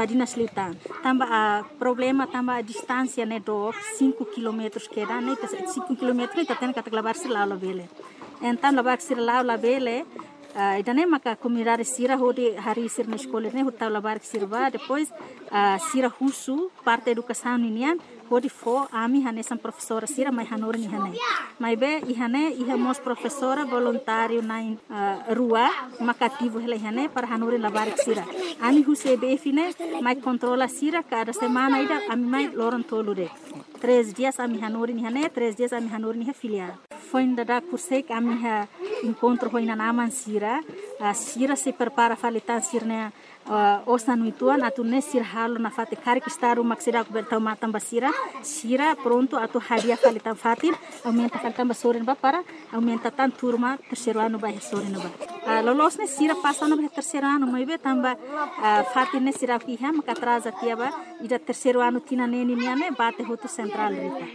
Dinas Liutan. Tambah problema tambah distância né do 5 km que dá, né? 5 km né tá tendo que lavar sir lá bele. Então lavar sir lá bele. Idane maka comunidade sira hodi hari sir na escola né hota lavar sirva depois sira husu parte educação ninian hodi fo ami hanesan professora sira mai hanor ni hane mai be ihane ihamos professora voluntário na rua makativo hele hane para hanor lavar sira ami huse be fine mai controla sira cada semana ida ami mai loron tolude 3 dias ami hanor ni hane 3 dias ami hanor ni filial foi da kursek ami ha encontro foi na naman sira sira se prepara falitan sirne osan ituan atune sir halo na fate kari kistaru maksida ku bertau matam basira sira pronto atu hadiah falitan fatir aumenta falitan basorin ba para aumenta tan turma terceiro ano ba sorin ba lolos ne sira passa no terceiro ano mai be tamba fatir ne sira fiha maka atrasa tiaba ida terceiro ano tina neni niane bate hotu central rita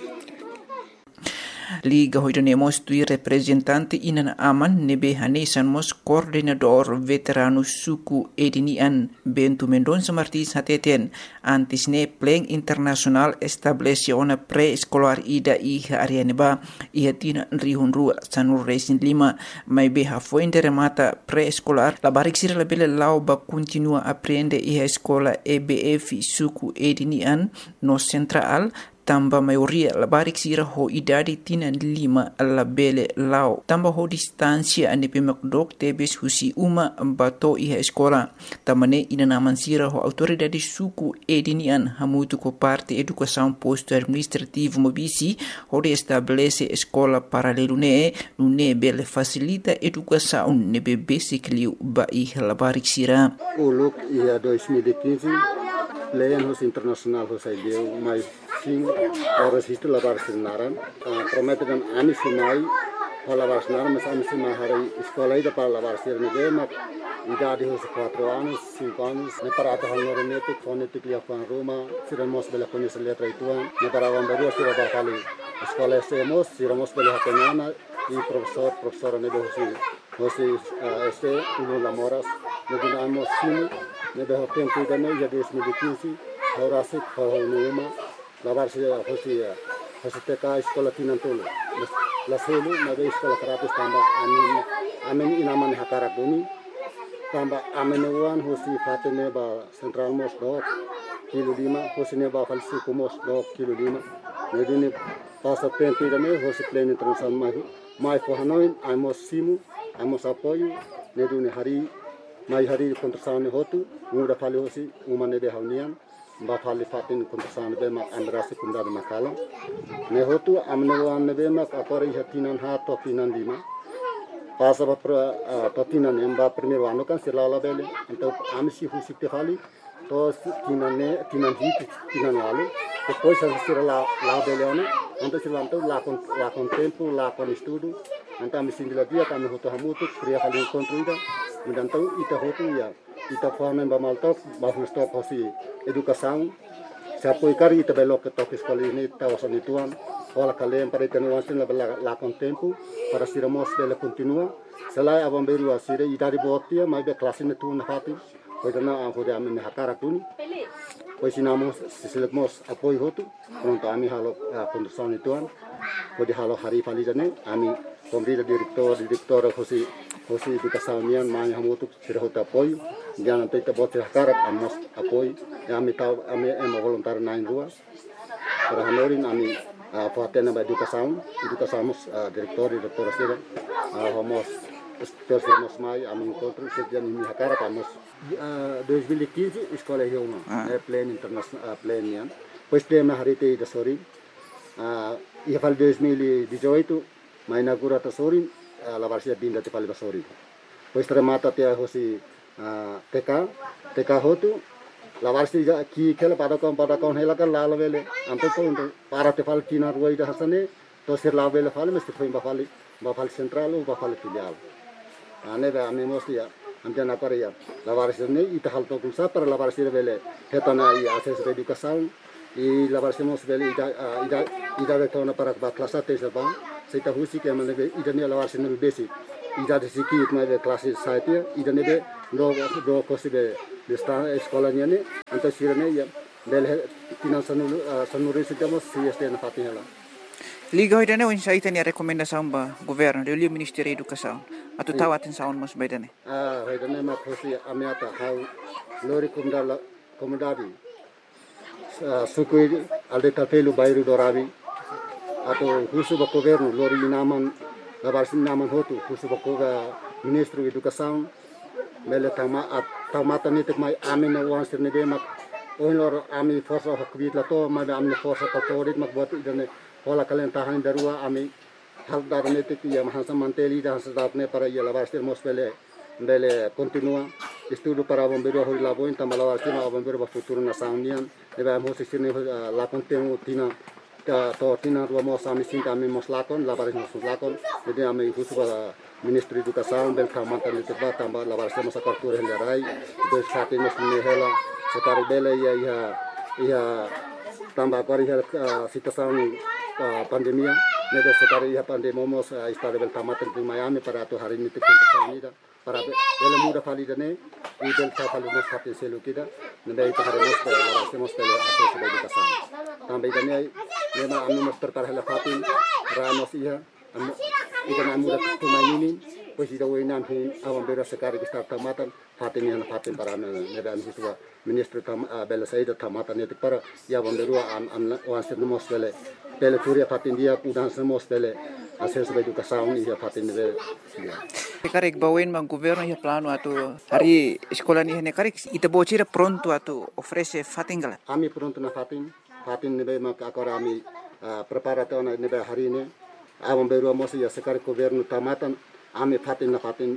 Liga hoidanemos tui representante inan aman nebe hanesan mos coordenador veterano suku edinian Bento Mendonça Martins hateten antis ne pleng internasional estableciona pre-escolar ida iha arianeba iha tina rihun rua sanur resin 5 mai beha foinde remata pre-escolar la barik sira la bele lau ba continua aprende iha escola EBF suku edinian no central tamba maioria la barik sira ho idadi tina 5 alla bele lau tamba ho distansia ane pemakdok tebes husi uma bato iha escola tamane ina naman sira ho autoridade suku edinian hamutu ko parte educação posto administrativo mobisi ho de estabelece escola paralelo ne bele facilita educação ne bebesi kliu ba iha la barik sira uluk ia 2015 Leyan internasional hosai deu mai sim horas isto lavar sinaran promete dan ani sinai lavar sinaran mas ani sinai hari sekolah ida para lavar sirne de mak ida de hos 4 anos 5 anos ne para ata hanor netik fonetik lia fan Roma siramos bela konis letra ituan ne para wambaru sira ba kali sekolah semos siramos bela hatenana e professora ne de hosi este uno lamoras ne dinamos sim ne de tempo ida ne ya 2015 horasik uma lavar se hosi teka sekolah tinantolo la selu na de sekolah terapis tamba amen inaman hakarak bumi tamba amen wan hosi fatene ba central mos dok kilo 5 hosi ne ba falsi kumos dok kilo 5 medini pasa tempo ida ne hosi plane internasional mai for hanoin amos simu amos apoio nedune hari mai hari kontrasane hotu muda fali hosi umane de haunian ba fali fatin kontrasane be mak andrasi kunda de makala ne hotu amne wan be mak akori hatinan ha to tinan 5 pasa ba totinan emba primeiro ano kan silala bele então amsi husi te fali to tinan wale depois a sirala la bele ona então silanto la con tempo la con estudo então me sindila dia kami hoto hamutu kriya kali encontro então ita hotu ya ita forma ba maltok ba stop hosi educação se apoio cari ita belo que toque escola ini tawasan ituan ola kalian para itenuasin la con tempo para siramos bele continua selai abamberu asire ita di botia mai be klasin tu na fati hoidana hode amin hakara tuni pois sinamos sisilemos apoio hotu pronto ami halo condução ituan hode halo hari falijane ami pemerintah direktor hosi educação nian mai hamutu sira hota apoio jangan tete bote hakarat amos apoio ami voluntário na rua para hanorin ami fatena ba educação direktor sira homos terus mai ami encontro sejak ini hakarat amos 2015 escola Reuna plane internasional plane nian pois tema hari te da sori ia fal 2018 mai inaugura ta sori la varsia binda te fal basori pois remata te hosi TK hotu la varsia ki kela pada kon hela kan la vele anto to para te fal tina ruai da hasane to ser la vele fal mesti foi ba fal central o ba fal filial ane ba ame mostia antena para ya la varsia ne ita hal to kunsa para la varsia vele hetana i ases educação e la varsia mos vele ida vetona para ba klasa te serba seita husi ke mane ida ne la varsia ne basic ida de siki itma de klase saite ida ne be do kosibe di sekolahnya ni antar sirene ya bel tinan sanuri sejamos CSD na fatihela. Liga hoidane wen saitani rekomendasaun ba governo de Ministério da Educação atau tawatin saun mas baidane. Hoidane ma khosi amiata hau lori komdari sukui alde tapelu bairu dorabi atau husu ba governo lori naman labarsin naman hotu husu ba Ministro Educação mele tamata nitik mai amin wan sirne de mak oinlor ami forsa hakbit lato ma amne forsa katorit mak buat idane pola kalian tahan darua ami hal dar nitik ya mahansa manteli dan sedatne para ya labarstir mosbele bele continua estudo para bombeiro hori laboin tamalawa tima bombeiro ba futuro na saunian eba mo sirne la contenu tina to tina ruamo sami sinta ami moslakon labaris moslakon jadi ami husu ba Ministro Educação bel kamanta litba tamba labar sama sakartur hendarai itu satin mesne hela sekari bele ya tamba kari hel situação pandemia nedo sekari ya pandemomos istade bel kamanta di Miami para tu hari ini tikun ida para bele muda fali dane i bel fali nos hatin selu kida nende itu hari nos labar sama bele ases educação tamba idane nema anu nos terpar hela fatin ramos iya ikan amuda tumainin pues ida wenan hin awam bera sekari kita tamatan fatin yang fatin para nedan hiswa ministro bela saida tamatan itu para ya bonderua am wanser mos bele turia fatin dia udan semos bele ases educação ia fatin bele karek bawen mang governo ya plano atau hari sekolah ni hene karek ita bocira pronto atau ofrece fatin gala ami pronto na fatin nebe mak akora ami preparato na nebe hari ini awam beru mosi ya sekar governo tamatan ame fatin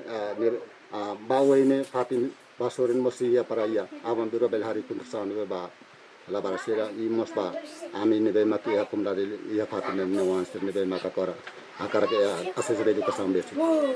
bawa ini fatin basorin mosi ya para ya awam beru bel hari pun tersan ba labar sira imos ba ame ne be mati ya kumdari ya fatin ne wans ne be makakora akar ke ases be educação besi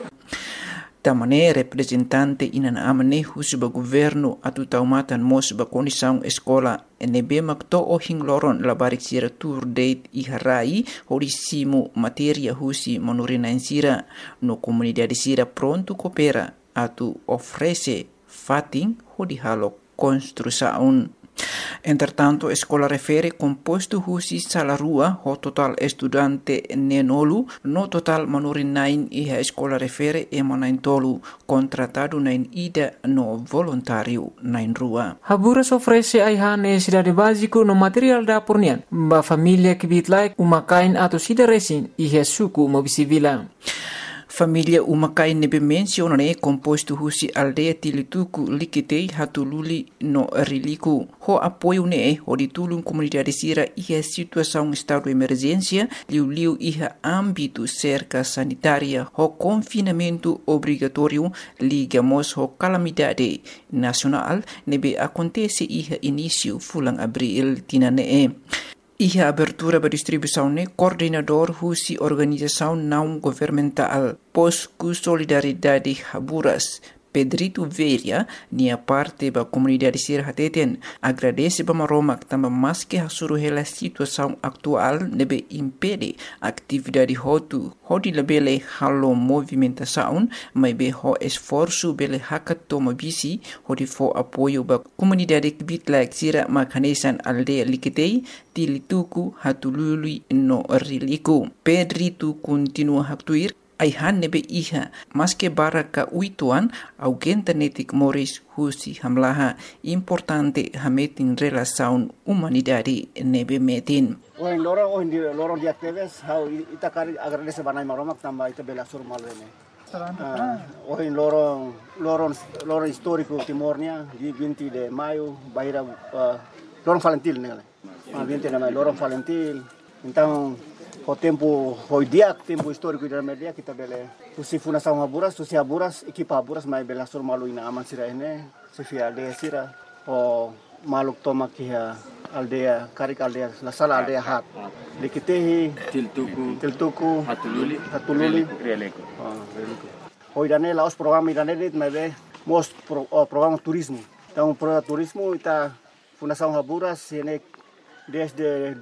tamane representante inan amane husba governo atu taumatan mos ba condição escola nebe makto o hingloron labarik sira tour date i harai horisimu materia husi monurina sira no comunidade sira pronto coopera atu ofrece fatin hodi halo construção. Entretanto, a escola refere composto husi salarua ho total estudante nenolu no total manurin nain e a escola refere emanain tolu contratado nain ida no voluntário nain rua. Haburas ofrece aiha necessidade básico no material da pornian ba família que bitlai umakain atau sida resin e suku mobisivila. Família umakai nebe mencionane composto husi aldeia tilituku likitei hatululi no riliku. Ho apoio ne ho ditulung comunidade sira iha situação estado de emergência liu iha âmbito cerca sanitária ho confinamento obrigatório ligamos ho calamidade nacional nebe acontece iha início fulang abril tinane. Iha abertura ba distribuição ne coordenador husi organização não governamental Posku Solidariedade Haburas Pedrito Veria nia parte ba comunidade sir hateten agradece ba maromak tamba maske hasuru hela situação atual nebe impede atividade hotu hodi labele halo movimentação mai be ho esforço bele hakatoma bisi hodi fo apoio ba comunidade bitlak sira makanesan aldeia likitei tilituku hatulului no riliku. Pedrito continua haktuir aihan nebe iha maske baraka uituan augenta netik moris husi hamlaha importante hametin relação humanidade nebe metin. Oin lorong dia teves how itakari agradece banai maromak tamba ita bela surmal rene. Oin lorong histórico Timornya di 20 de maio baira lorong Valentil nele. 20 de maio lorong Valentil. Então o tempo tempo histórico da media kita bele susi fundação Haburas equipa Haburas mai bela sur malu ina aman sira ene sifia aldeia sira o maluk toma kia aldeia karik aldeia la sala aldeia hat likitehi tiltuku hatululi releko hoidane laos programa idane dit mai be most programa turismo então programa turismo ita fundação Haburas ene desde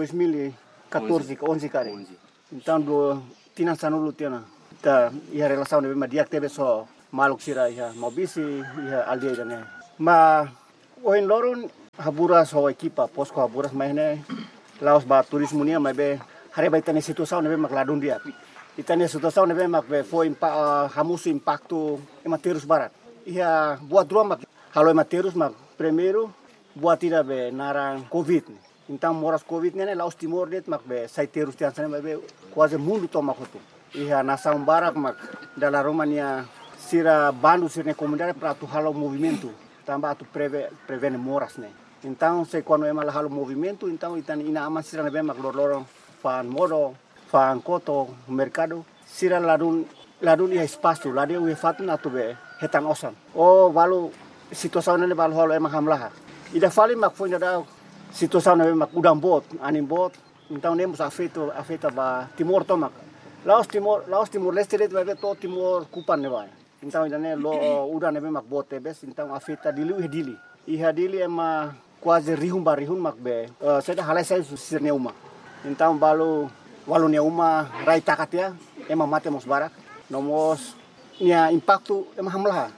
2014 ke 11 kali. Então tina sanulu tina. Ta ia relação de media teve só maluk sira ia mobisi ia aldeia dane. Ma oin lorun haburas ho ekipa posko haburas mahne laos ba turismo nia mabe hare ba itane situação nebe mak ladun dia. Itane situação nebe mak be foi hamusu impacto ematerus barat. Ia buat dua mak halo ematerus mak primeiro buat tidak be narang covid. Então moras covid nene laos timor det mak be saiterus tian sana mabe quase mundo toma kotu. Ia nação barak mak dalam Romania sira bandu sirne comunidade para tu halo movimento. Tambah tu prevene moras né. Então se quando é mal halo movimento, então itani ina aman sira nebe mak lorong fan modo, fan koto, mercado, sira ladun ia espaço, ladun ia fatun atu be hetan osan. Oh valu situação nene valu halo emang hamlaha. Ida fali mak foi da situação nebe mak udang bot, anim bot, então nemos afeta ba Timor tomak. Laos Timor Leste det vai to Timor kupan ne vai. Então idane lo udah nebe mak bot tebes, então afeta dili dili. Iha dili ema quase rihun mak be. Seda halai sai sirne uma. Então walu neuma rai takatia ema mate mos barak. Nomos nia impacto ema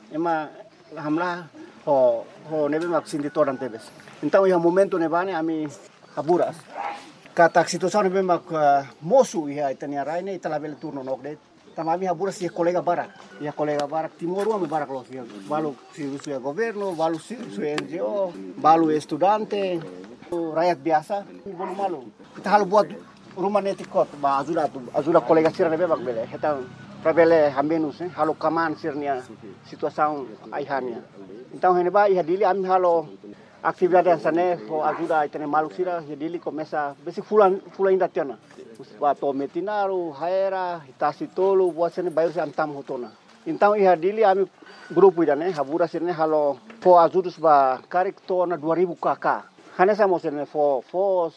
hamlah ho nebe mak sindi toran tebes. Então iha momento nebane ami haburas. Kata situação nebe mak mosu iha itania rai ne italabel turno nokdet. Tamami haburas ia kolega barak Timor me barak los balu si governo, balu si NGO, balu estudante, rakyat biasa, bolu malu. Kita halu buat rumah netikot, ba ajuda kolega sira nebe bak bele. Kita prabele hamenus halu kaman sirnia situação aihania. Então hene ba iha dili ami halu atividade sane ho ajuda itene malu sira ia dili começa besi fulan inda tiana. Wato metinaru, haera, itasi tolu, buat sini bayar si antam hotona. Então iha dili ami grupo idane, habura sini halo fo azudus ba karik tona 2000 kk. Hane sama sini fos,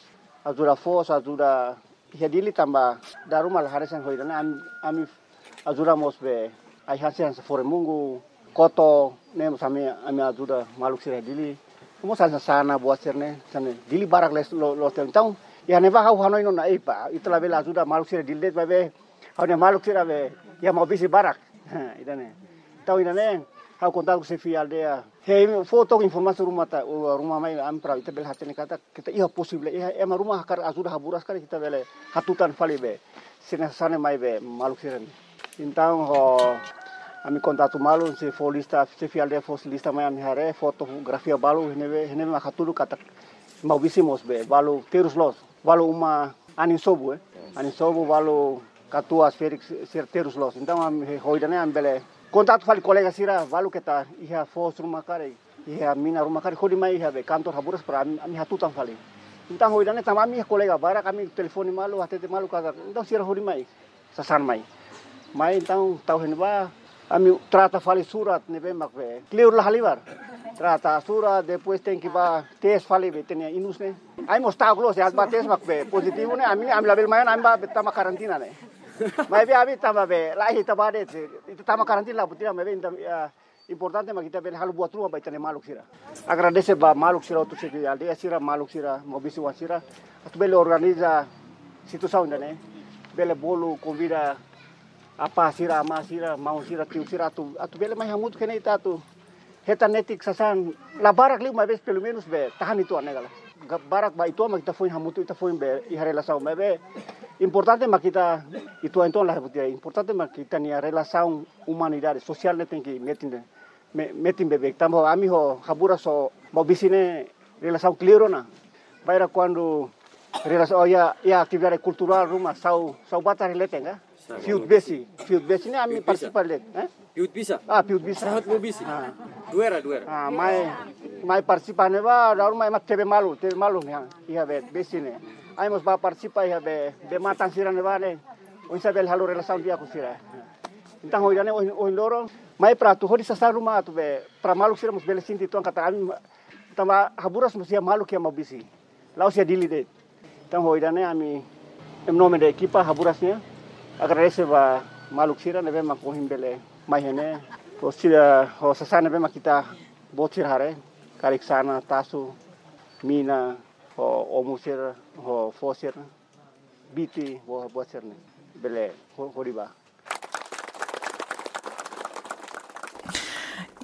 ajuda iha dili tambah darumal harisan ho idane ami ajuda mos be ai hasian sefore mungu koto nem sami ami ajuda maluk sira dili. Mo sana buat sini dili barak lo então ya neva hau hanoi no na ipa itla bela ajuda maluk sira dildet babe hau ne maluk sira be ya mau bisi barak idane tau idane hau kontak se fi aldea he foto informasi rumah mai am pra ita bel hatene kata kita iya possible ema rumah kar ajuda haburas kar kita bele hatutan fali be sina sane mai be maluk sira então ho ami kontatu malu se folista se fi aldea fosilista mai am hare fotografia balu hene makatulu kata mau bisimos be balu terus los balu uma anin sobu balu katua Felix terus los então am hoidane am bele kontak fali kolega sira balu kita iha fos rumah kare iha mina rumah kare khodi mai iha be kantor haburas pra ami hatutan fali então hoidane tamami kolega bara kami telefoni malu hatete malu kata então sira hodi mai sasan mai então tau henba ami trata fali surat nebe makbe clear lah halibar trata surat depois tem que ba tes fali betenia inus ne ai mostau close as bates makbe positivo ne ami label mayan ami ba betama karantina ne mai be abi tama be lahi tabade itu tama karantina la butina mebe importante makita bel halu buat rumah betenia maluk sira agradece ba maluk sira tu segi aldea sira maluk sira mobisi wasira atu bele organiza situação ne bele bolu convida apa sira ama sira mau sira tiu sira atu bele mai hamut kene ita tu heta netik sasan la barak li mai pelo menos be tahan itu anegala barak ba itu ma kita foi hamutu ita foi be i relação mai be importante ma kita itu então la butia importante ma kita ni relação humanidade social ne tem que metin bebe tambo ami ho habura so mau bisine relação clearona baira quando relação ya atividade cultural rumah sau batar letenga Field besi ni ami participar let, Field bisa. Field bisa. Sahat mo bisi. Duera. Mai participar ne ba, daru mai mat tebe malu ne, iha be besi ne. Ai mos ba participar iha be matan sira ne ba ne. O isabel halu relação dia ku sira. Então hoidane o loro mai prato hodi sasa rumah tu be pra malu sira mos bele sinti tuan kata ami tama haburas mos ia malu kia mau bisi. Laos ia dili de. Então hoidane ami em nome da equipa haburasnya agradece ba maluk sira nebe mak kohim bele mai hene to sira ho sasana be makita botir hare karik sana tasu mina ho omusir ho fosir biti ho botir ne bele horiba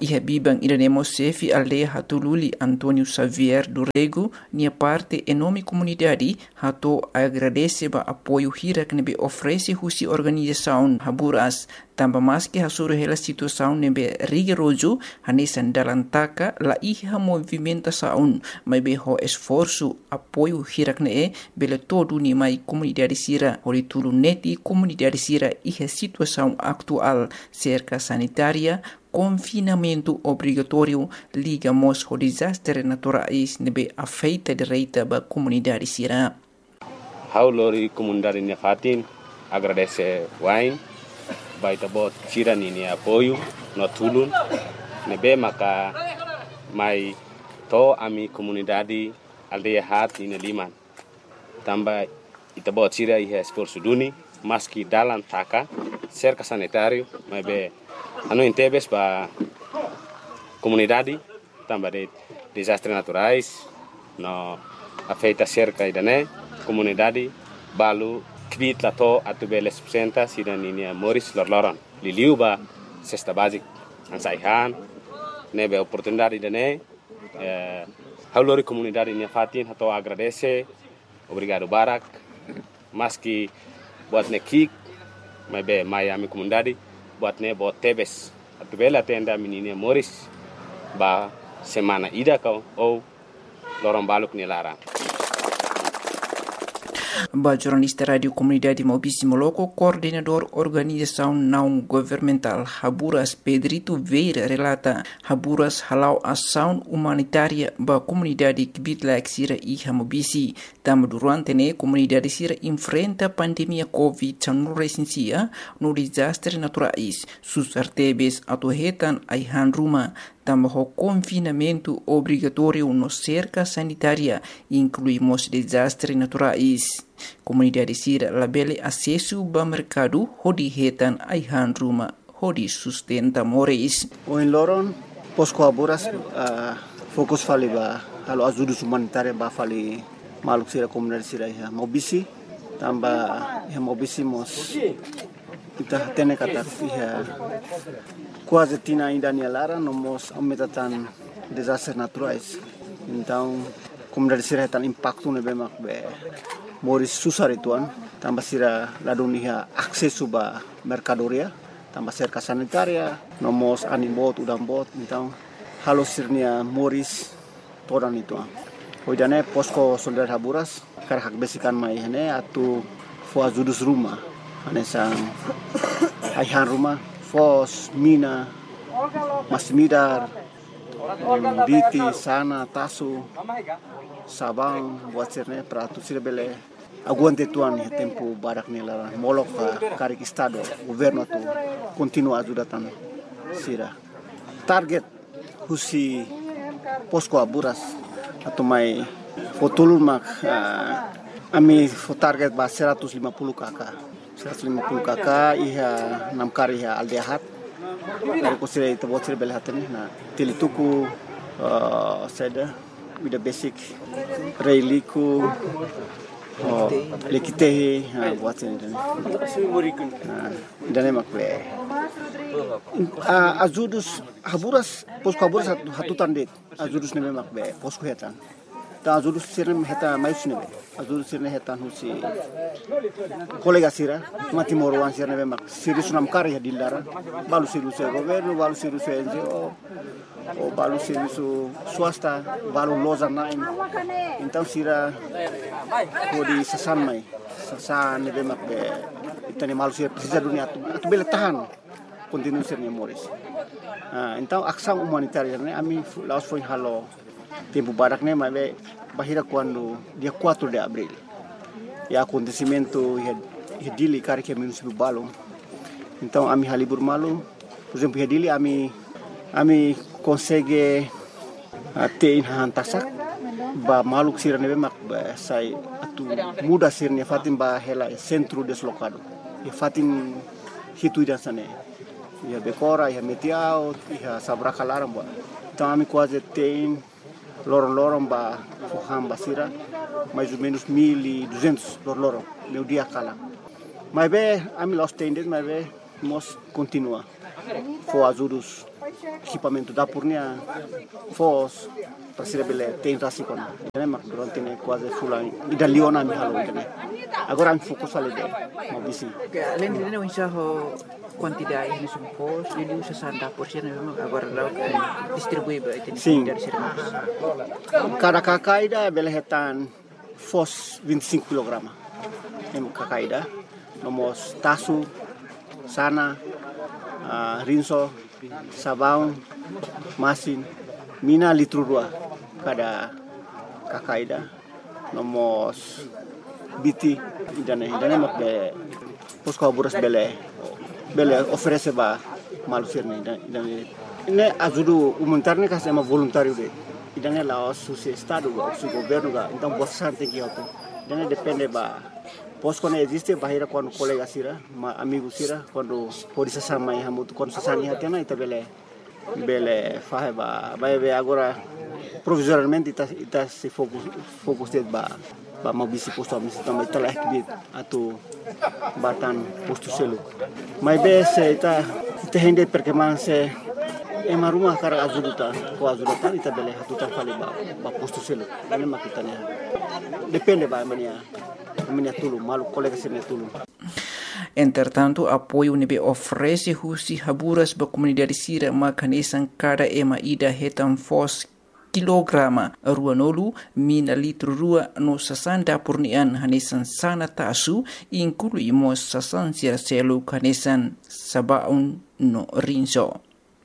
Iha bibang iranemo sefi aldeia hatululi Antônio Xavier do Rego, nia parte enorme comunidade, hato agradece ba apoio hira que nebe oferece husi organização Haburas, tamba mais que hasuru hela situação nebe rigoroso, hanesan dalantaka la iha movimentação, mas be ho esforço apoio hira que ne bele todo ni mai comunidade sira, horitulu neti comunidade sira iha situação atual cerca sanitária, confinamento obrigatório ligamos ao desastre naturais nebe afeita direita ba comunidade sira. Haulori comunidade Nefatin agradece Wine baita bot sira ni apoio no tulun nebe maka mai to ami comunidade aldeia hat in Liman tamba ita bot sira iha esforço duni maski dalam taka cerca sanitário mebe ano intebes ba comunidade tamba de desastres naturais no afeita cerca idane comunidade balu kvit lato atubeles presenta sida ninia Moris Lorloron liliu ba cesta basic ansaihan nebe oportunidade idane haulori comunidade Nefatin hato agradece obrigado barak maski buat nekik mebe Miami comunidade buat ne bot tebes atubela tenda menina Moris ba semana ida kau ou lorong baluk ni lara. Ba jornalista Radio Comunidade Maubici Moloco, coordenador organização não governamental Haburas Pedrito Veira relata Haburas halau ação humanitária ba comunidade Kibitlaik Sira e Maubici. Tam durante ne comunidade Sira enfrenta pandemia Covid-19 no desastre naturais. Sus artebes atuhetan aihan ruma. Também confinamento obrigatório no cerca sanitária, incluímos desastres naturais. Comunidade Sira labele acesso ao mercado, hodi hetan aihan ruma, hodi sustenta moris. O em Loron, posco Haburas, fokus fali ba, halo ajuda humanitária ba fali maluk Sira comunidade Sira ya Maubici, tamba ya Maubici mos kita tene kata ya quase tina ainda ni lara nomos aumentatan desastres naturais. Então, comunidade Sira tan impacto nebe mak be moris susar ituan, tamba Sira ladunia aksesu ba mercadoria, tamba cerca sanitaria, nomos animbot udambot, então halo sirnia moris todan ituan. Hoidane posko soldar Haburas karhak besikan mai hene atu fo ajudus rumah, ane sang aihan rumah Fos, Mina, Masmidar, Biti, Sana, Tasu, Sabang, buat sirne prato sira bele aguante tuan ya tempo barak nela molok karik estado governo tu continua ajudatan sira. Target husi posko Haburas atau mai fotulun mak ami fo target ba 150 kakak. 150 kakak iha namkari iha aldeahat dari kusira itu buat sira bele hatani na tilituku seda with the basic reiliku lekitehi buat sini dan makle ajudus Haburas posko Haburas hatutan det ajudus neme makbe posko hetan ta ajudus sira heta mais nebe ajudus sira hetan husi kolega sira mati morwan sira nebe mak siri sunam kari dilara balu siru se governo balu siru se NGO o balu siru swasta balu loza nain então sira kodi sasan mai sasan nebe mak be itani malu sira precisa dunia tu bele tahan continue sirnya Moris. Então ação humanitária né ami laos foi halo tempo barak né mas bahira quando dia 4 de abril e acontecimento dili kari que município Balong. Então ami halibur malu por exemplo dili ami consegue ter hantasak ba maluk sirane be mak ba sai atu muda sirne fatim ba hela centro deslocado e fatim hitu dan sane ya bekora ya metiao ya sabraka laram ba então ami quase tem lorong ba fuham basira mais ou menos 1200 lorong meu dia kala mas be ami los tendes mas be mos continua for ajudus equipamento dapurnya fos para bele tem rasikon ene mak durante ne quase fulan ida liona mi halo ene agora am fokus ale de mo bisi Além de não enxergar quantidade de fos, ele usa 60% memang agora lá distribui para Sim. dari sermas. cada kakaida bele hetan fos 25 kg em kakaida nomos tasu sana rinso sabão masin mina litro 2 cada kakaida nomos biti idane mak be posko buras bele oferece ba malusir ne idane ne ajudu humanitarne ka sama voluntário de idane la o estado o governo ga então bastante que auto idane depende ba posko ne existe bahira quando colega sira ma amigo sira quando polícia sama ya mutu quando sasani hatena ita bele fahe ba agora provisoriamente ita se fokus de ba mau bisi posto amisi também ita lah kibit atau batan posto selu mai bese ita hende perkembangan se ema rumah kara azuduta ita bele hatuta fali ba posto selu ini makitanya depende ba mania tulu malu colega sene tulu. Entretanto, apoio nebe oferece husi haburas ba comunidade sira makanesan cada ema ida hetan fos kilograma ruanolu mina litro rua no 60 purnian hanesan sana tasu incluímos sasan sira selu hanesan sabaun no rinso.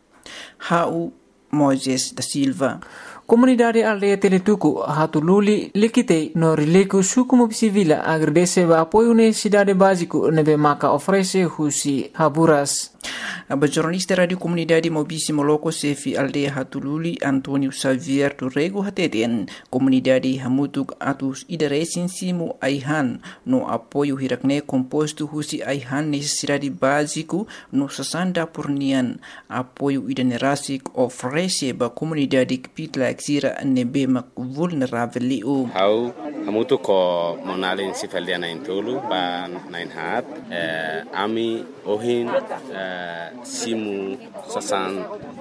Hau Moises da Silva. Comunidade aldeia Teletuku hatululi likitei no rileku suku mobisivila agradece ba apoio necessidade básico nebe maka oferece husi haburas. A jornalista Radio Comunidade Mobisi Moloko Sefi Aldeia Hatululi Antonio Xavier Turrego Hateten Comunidade Hamutuk Atus Idaresin Simu Aihan no apoio hirakne composto husi Aihan necessidade básico no 60% apoio idanerasik oferece ba comunidade kipitla exira nebe mak vulnerável liu. Hau hamutuk ko monalin sifaliana intulu ba nain hat ami ohin simu sasan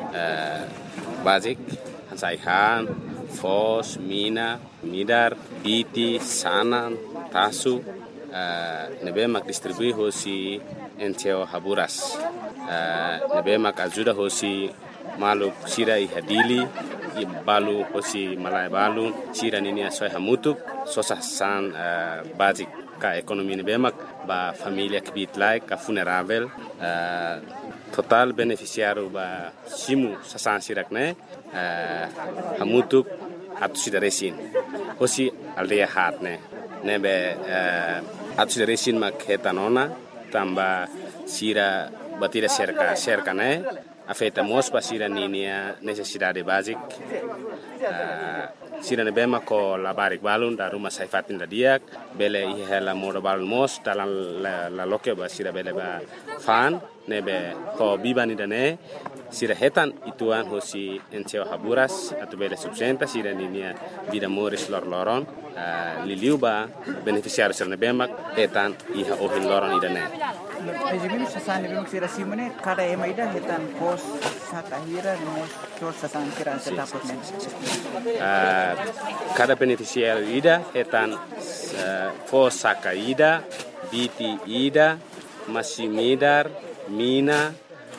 basic hansaihan fos mina midar biti sanan tasu nebe mak distribui hosi enteo haburas nebe mak ajuda hosi maluk sira ihadili balu hosi malai balu sira nini asoi hamutuk sosasan basic ka ekonomi nebe mak ba familia kibit like ka funerável total beneficiário ba simu sasan sirakne hamutuk atu sidaresin hosi aldeia hatne nebe atu sidaresin mak hetanona tamba sira batira cerca ne afeta mos pa sira ninia necessidade basic sira nebe mak ko labarik balun da rumah saifatin da diak bele ihela modo balun mos dalam la loke ba sira bele ba fan nebe ko bibani dane sira hetan ituan hosi enceo haburas atau bele subsenta sira ninia vida moris loron liliuba beneficiário sira nebe mak hetan iha ohin loron idane. Ejimini sasan nebe mak sira simone kada ema ida hetan pos sakahira mos sos sasan kira setapot men. Cada beneficiário ida hetan pos sakaida biti ida masimidar mina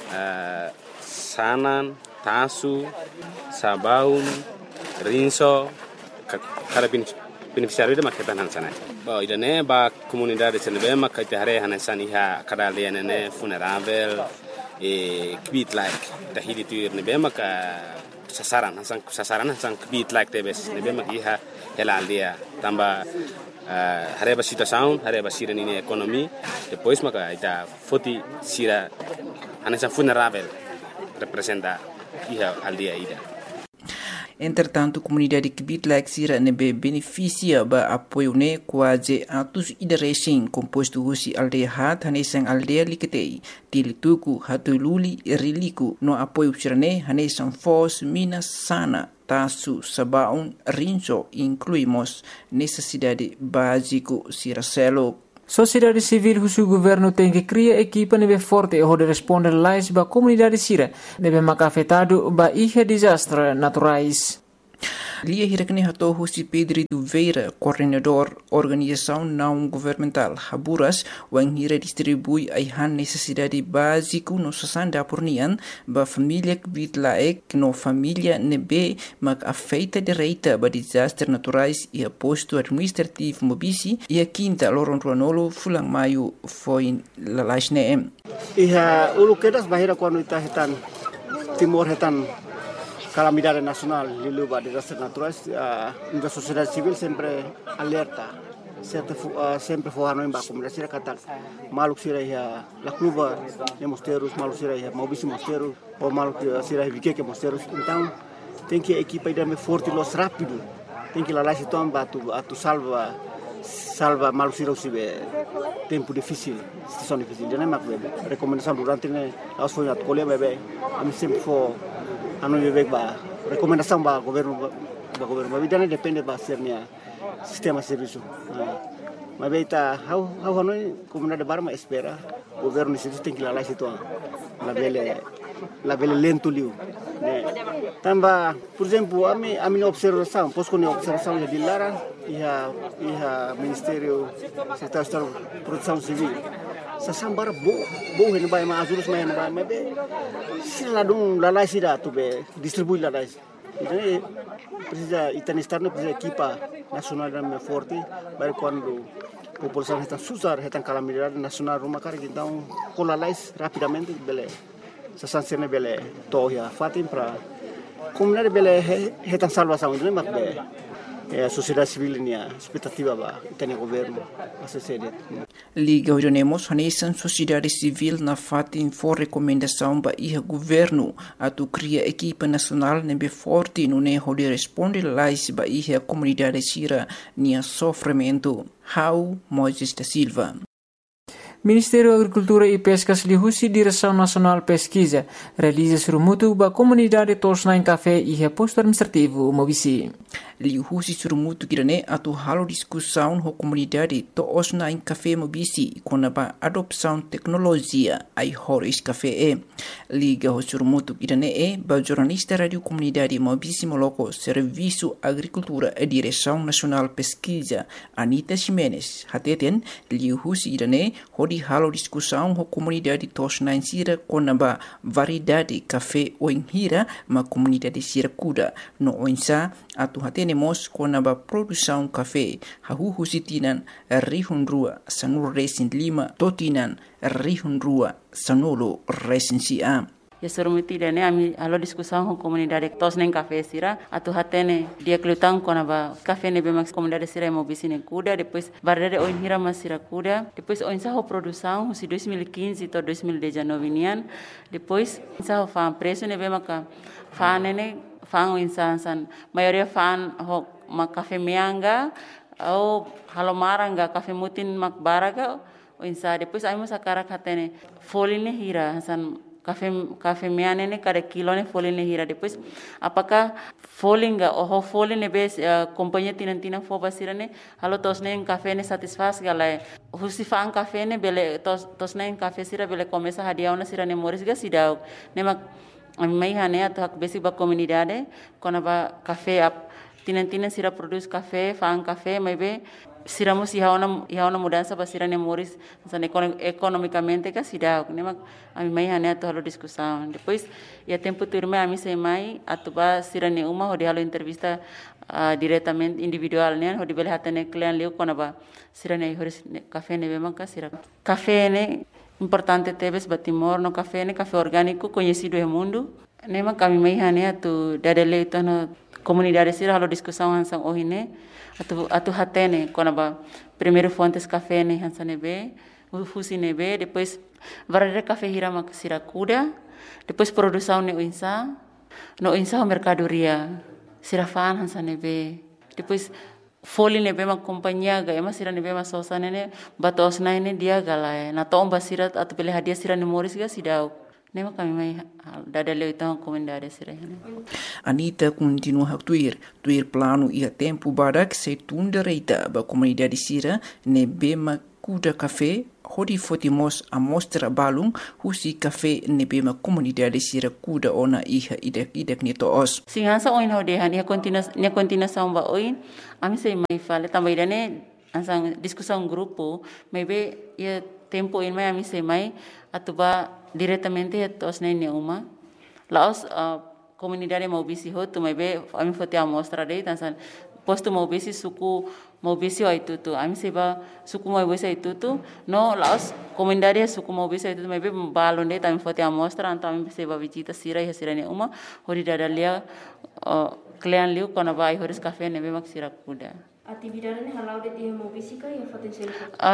sanan tasu sabaun rinso kada beneficiário ida maketan hansana ba idane ba comunidade senebe makite hare hanan iha kada liane funerável kibit like tahidi tuir nebe maka sasaran hasan kibit like tebes nebe mak iha hela aldia tamba hareba situação hareba sira nini ekonomi depois maka ita foti sira hanesan funerável representa iha aldia ida. Entretanto, comunidade kibitla sira nebe beneficia ba apoio ne quase atus idaresin composto husi aldeia hat hanesan aldeia liketei Tilituku hatululi riliku no apoio sirane hanesan fos mina sana tasu sabaun rinso incluímos necessidade básico sira selo Sociedade civil husu governo tem que criar equipa nebe forte onde responder lais ba comunidade sira nebe maka afetado ba ihe desastre naturais. Lia hirakne hato husi Pedro Duveira, coordenador organização não governamental Haburas, wang hira distribui aihan necessidade básico no sasanda pornian ba família que bit laek no família nebe mak afeita direita ba desastres naturais e posto administrativo mobisi e a quinta loron ruanolo fulang maio foi lalasne. Iha ulu kedas bahira quando ita hetan timor hetan calamidade nacional lilu ba desastres naturais, a sociedade civil sempre alerta, sempre forrando em baixo, mas será que maluco será a cluba de mosteiros, maluco será mobisi mosteiros, ou maluco será vique mosteiros, então tem que a equipa ir forte los rápido, tem que lá se tomba tu salva maluco será se tempo difícil, situação difícil, já nem mais recomendação durante as foi na colher bebê, a mim sempre for anu bebek ba recomendação ba governo mas não depende ba sernya sistema serviço mas beita how anu comunidade barma espera governo isso tem que lá situ la bele lento liu tamba por exemplo a minha observação posso com observação de Lara e ministério secretário de proteção civil sasambara bo hen bay ma azurus mayan bay ma be sila dum la sida tu be distribui la então precisa estar no precisa equipa nacional da forte para quando a população está susar está calamidade nacional rumah cara então colalais rapidamente bele sasansene bele toya fatim para comunidade bele está salvação então mas be a sociedade civil nia expectativa ba tem governo a sociedade Liga Orionemos Hanesan sociedade civil na fatin for recomendação ba iha governo atu cria equipa nacional nebe forte no ne holi responde lais ba iha comunidade sira nia sofrimento. How Moises da Silva. Ministério da Agricultura e Pescas lihusi Direção Nacional Pesquisa realiza surumutu ba comunidade Tosnain Café e reposto administrativo mobisi. Lihusi surumutu kirane atu halo discussão ho comunidade Tosnain Café mobisi com a adopção tecnologia ai horis café liga ho surumutu kirane ba jornalista radio comunidade mobisi moloko serviço agricultura e Direção Nacional Pesquisa Anita Ximenes hateten lihusi kirane hodi halo discussão ho comunidade Tosnain sira com a variedade café oinhira ma comunidade sira kuda no oinsa atu hatenemos com a produção café hahu sitinan rihun rua sanur resin lima totinan rihun rua sanolo resin sia. Ya surumuti dane ami alo discussão com comunidade Tosnain Café sira atu hatene dia kelutang com a café ne bemax comunidade sira mobisi ne kuda depois variedade oinhira mas sira kuda depois oinsa ho produção si 2015 to 2019 nian depois insa ho fa preço ne bemaka fa ne fan insan maioria fan ho mak café mianga ou halomaranga café mutin mak baraga insa depois ai mas akara katene foline hira san café miane ne cada kilo ne foline hira depois apakah folinga ou foline bes companhia tinantina fo basira ne halo Tosnain café ne satisfaz galai husi fan café ne bele Tosnain café sira bele começa hadiauna sira ne moris ga sidau ne mak mai hane atau basic ba comunidade kona ba café tinan sira produz café fan café mai be sira mo si haona mudança ba sira ne moris san economicamente ka sida ne mak ami mai hane atau halo discussão depois ia tempo turma ami sei mai atu ba sira ne uma hodi halo entrevista diretamente individual ne hodi bele hatane client leu kona ba sira ne horis café ne be mak sira café ne importante teves batimor no café orgânico conhecido no mundo nema kami mai hane atu dadele itu no comunidade sira halo discussão hansang ohine atu hatene kona ba primeiro fontes café ne hansane be fusi ne be depois varare café hira mak sira kuda depois produção ne no insa mercadoria sira fan hansane be depois foli ne bema companhia ga ema sira ne bema sosa ne batos na ne dia galai na tomba sira atu pele hadia sira ne moris ga sidau ne ma kami mai dadale então comunidade sira ne Anita continua a tuir plano e a tempo barak se tunda reita ba comunidade sira ne bema kuda café hodi fotimos amostra balung husi café nebema comunidade sira kuda ona iha idek ni toos. Singansa oin hodehan ia continuação ba oin ami sei mai fale tambairane ansang discussão grupo maybe ia tempo in mai ami sei mai atuba diretamente ia tos ne uma laos comunidade maubisi ho tu maybe ami fote amostra dei tansan posto maubisi suku maubisi o itu ami seba suku maubisi itu no laos comunidade suku maubisi itu maybe balon dei tami fote amostra antami seba visita sira ne uma hori dadalia clean liu kona vai horis café nebe mak sira kuda. Atividade ni halau de dia maubisi ka ia potensial.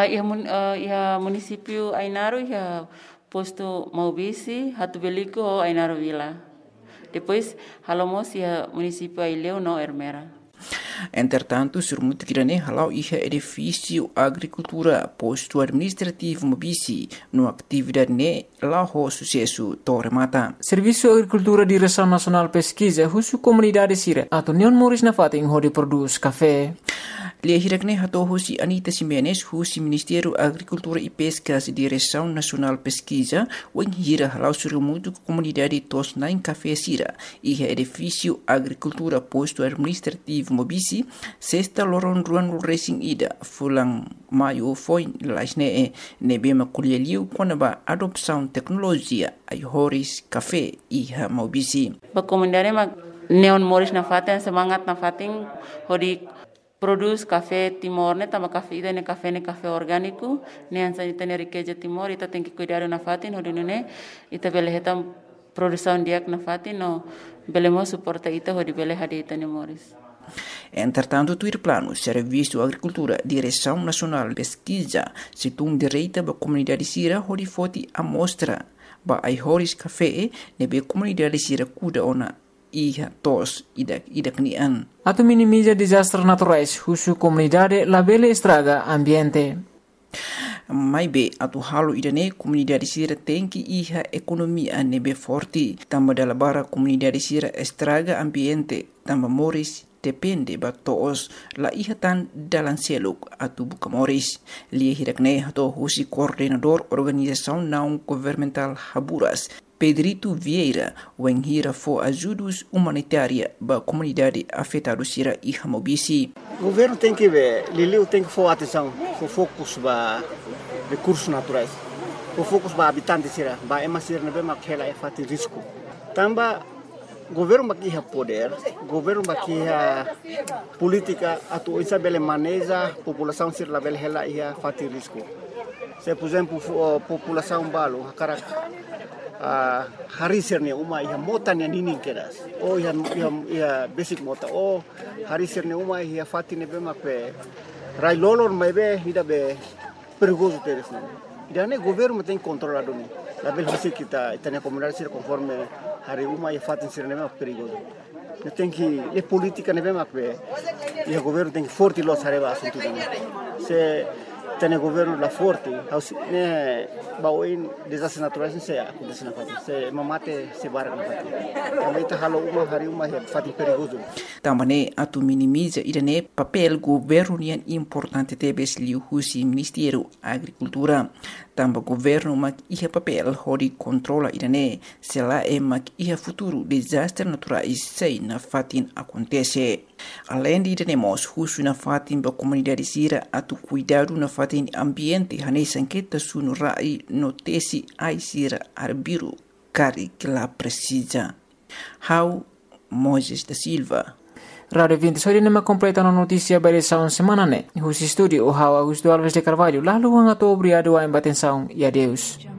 Ia município Ainaro ia posto maubisi hatu beliko Ainaro Vila. Depois halomos ia município Aileu no Ermera. Entretanto, surmuti kirane halau iha edifício agricultura posto administrativo mobisi no atividade ne lao sucesso torremata. Serviço Agricultura Direção Nacional Pesquisa husu comunidade sira atau Neon Moris na fating hodi produz café. Lia hirakne hato husi Anita Simenes husi Ministério Agricultura e Pescas Direção Nacional Pesquisa wen hira halau surmuti comunidade tos nain café sira iha edifício agricultura posto administrativo mobisi sexta loron ruan racing ida fulang maio foi lasne nebema kulieliu konaba adopção tecnologia ai horis café iha mobisi. Ba comunidade ma Neon Moris na faten semangat na fating hodi produz café Timor ne tama café ida ne café orgânico ne ansa itene riqueza Timor ita tem que cuidar na fatin hodi ne ita bele hetam produção diak na fatin no belemo suporta ita hodi bele hadi itene Moris. Entretanto, tuir plano Serviço Agricultura Direção Nacional Pesquisa situng direita ba comunidade sira hodi foti amostra ba ai horis café nebe comunidade sira kuda ona iha tos idak nian. Atau minimiza desastres naturais husu comunidade labele estraga ambiente. Mai be atu halu idane comunidade sira tem que iha economia nebe forte tamba dalabara comunidade sira estraga ambiente tamba moris depende ba toos la iha tan dalan seluk atu buka moris lia hirakne hato husi coordenador organização não governamental Haburas Pedrito Vieira wen hira fo ajudos humanitária ba comunidade afetada sira iha mobisi. O governo tem que ver, Liliu tem que for atenção, for focus ba recursos naturais, for focus ba habitantes sira, ba emasir nebe makela e fati risco. Tamba governo bakiha poder, governo bakiha política atu isabele maneja população sir label hela ia fati risco. Se por exemplo população balo hakara hari sirne uma ia mota ne ninin kedas. O ia basic mota o hari sirne uma ia fati ne bema pe rai lolor mebe hida be perigoso teres ne. Idane governo tem controlado ni. Label hasi kita itania comunidade sir conforme hari uma ia fati sirne bema perigoso. Ne tem que le política ne bema pe ia governo tem forte los areba assunto ne. Se tene governo la forte ne baoin desastres naturais se acontece na fati se mamate se barra na fati também tá halo uma hari uma fati perigoso também atu minimiza idane papel governo nian importante tebes liu husi Ministério Agricultura tamba governo mak iha papel hodi controla idane se la mak iha futuro desastre naturais sei na fatin acontece. Além de idane husu na fatin ba comunidade sira atu cuidado na fatin ambiente hane sanqueta sunu rai notesi ai sira arbiru kari que la precisa. How Moses da Silva. Radio 20 nama completa na notícia barisaun semana ne. Husi studio How Augusto Alves de Carvalho lalu ang ato obrigado a embatensaun e adeus.